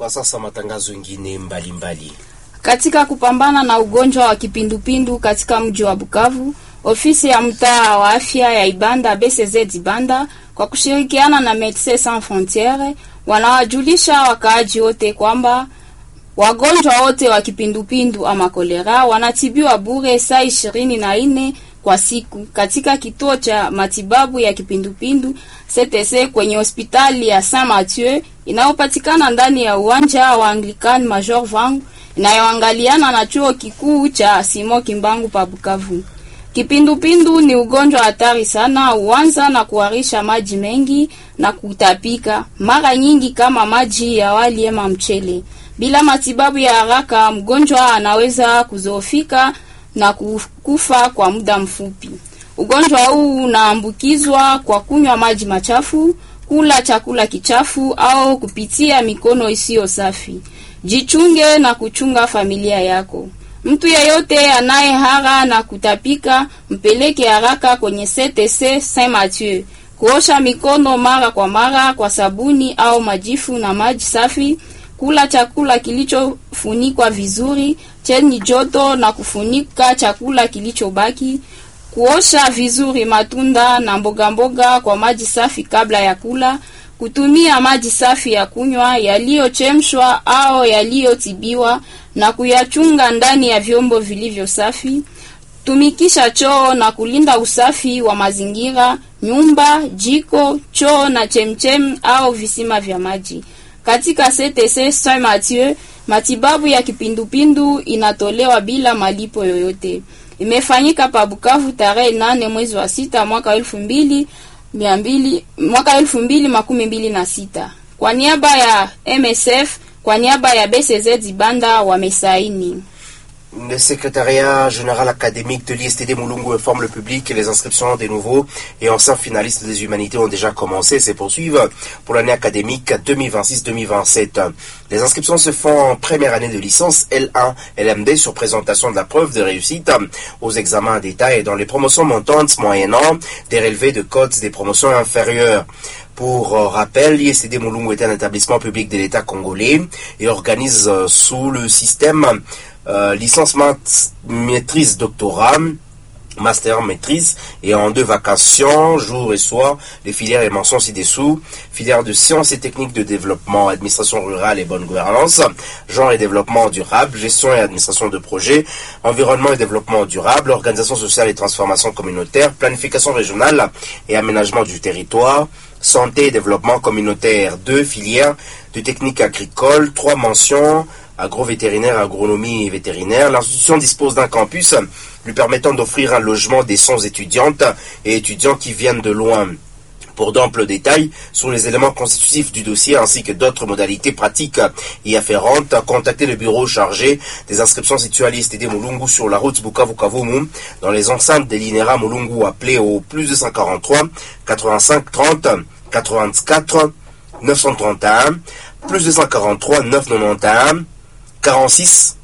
Kwa sasa matangazo mengine mbalimbali. Katika kupambana na ugonjwa wa kipindupindu katika mji wa Bukavu, ofisi ya mtaa wa afya ya Ibanda BCZ Ibanda kwa kushirikiana na Médecins Sans Frontieres wanawajulisha wakaaji wote kwamba wagonjwa wote wa kipindupindu ama kolera wanatibiwa bure saa 24 kwa siku katika kituo cha matibabu ya kipindupindu CTC kwenye hospitali ya Saint Mathieu inayopatikana ndani ya uwanja wa Anglican Major Vangu inayoangaliana na chuo kikuu cha Simon Kimbangu pa Bukavu. Kipindupindu ni ugonjwa hatari sana, huanza na kuharisha maji mengi na kutapika, mara nyingi kama maji ya wali ama mchele. Bila matibabu ya haraka, mgonjwa anaweza kuzoofika na kufa kwa muda mfupi. Ugonjwa huu unaambukizwa kwa kunywa maji machafu, kula chakula kichafu au kupitia mikono isiyo safi. Jichunge na kuchunga familia yako. Mtu yeyote anayehara na kutapika mpeleke haraka kwenye CTC Saint Mathieu. Kuosha mikono mara kwa mara kwa sabuni au majifu na maji safi. Kula chakula kilichofunikwa vizuri chenye joto na kufunika chakula kilichobaki. Kuosha vizuri matunda na mboga kwa maji safi kabla ya kula. Kutumia maji safi ya kunywa yaliyochemshwa au yaliyotibiwa na kuyachunga ndani ya vyombo vilivyo safi. Tumikisha choo na kulinda usafi wa mazingira, nyumba, jiko, choo na chemchem au visima vya maji. Katika CTC Saint Mathieu, matibabu ya kipindupindu inatolewa bila malipo yoyote. Imefanyika pa Bukavu tarehe 8 mwezi wa 6 mwaka 2026. Kwa niaba ya MSF, kwa niaba ya BCZ Ibanda wamesaini. Le secrétariat général académique de l'ISTD Mulungu informe le public que les inscriptions des nouveaux et anciens finalistes des humanités ont déjà commencé et se poursuivent pour l'année académique 2026-2027. Les inscriptions se font en première année de licence L1 LMD sur présentation de la preuve de réussite aux examens d'État et dans les promotions montantes moyennant des relevés de codes des promotions inférieures. Pour rappel, l'ISTD Mulungu est un établissement public de l'État congolais et organise sous le système licence maîtrise doctorat, master maîtrise et en 2 vacations, jour et soir, les filières et mentions ci-dessous: filière de sciences et techniques de développement, administration rurale et bonne gouvernance, genre et développement durable, gestion et administration de projets, environnement et développement durable, organisation sociale et transformation communautaire, planification régionale et aménagement du territoire, santé et développement communautaire. 2 filières de techniques agricoles, 3 mentions, agro-vétérinaire, agronomie et vétérinaire. L'institution dispose d'un campus lui permettant d'offrir un logement décent aux étudiantes et étudiants qui viennent de loin. Pour d'amples détails sur les éléments constitutifs du dossier ainsi que d'autres modalités pratiques y afférentes, contactez le bureau chargé des inscriptions situé à l'ISTD Mulungu sur la route Bukavu-Kavumu dans les enceintes des l'INERA Mulungu, appelé au plus 243 85 30 84 931 plus 243 991 46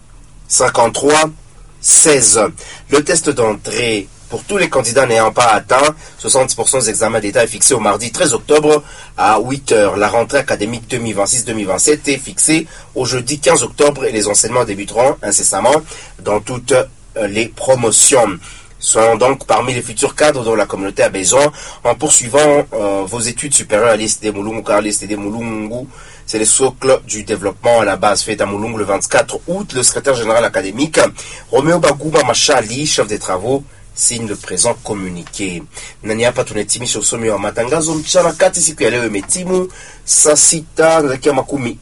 53 16. Le test d'entrée pour tous les candidats n'ayant pas atteint 70% des examens d'État est fixé au mardi 13 octobre à 8h. La rentrée académique 2026-2027 est fixée au jeudi 15 octobre et les enseignements débuteront incessamment dans toutes les promotions. Soyons donc parmi les futurs cadres dont la communauté a besoin en poursuivant vos études supérieures à l'ISTD Mulungu, car l'ISTD Mulungu, c'est le socle du développement à la base. Fête à Mulungu le 24 août, le secrétaire général académique Romeo Baguma Machali, chef des travaux, signe le présent communiqué. Nani hapa tunahitimisha usomi wa matangazo mchana kati. Siku ya leo imetimu saa 6 na dakika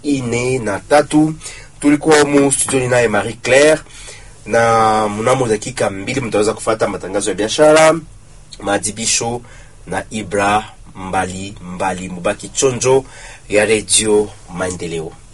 43. Tulikuwa mu studioni naye Marie Claire, na mnamo dakika 2 mtaweza kufuata matangazo ya biashara, maadhibisho na Ibra mbali. Mubaki chonjo ya Radio Maendeleo.